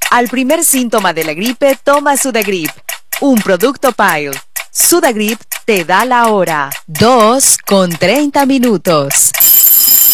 Al primer síntoma de la gripe, toma Sudagrip, un producto Pile. Sudagrip te da la hora. 2:30.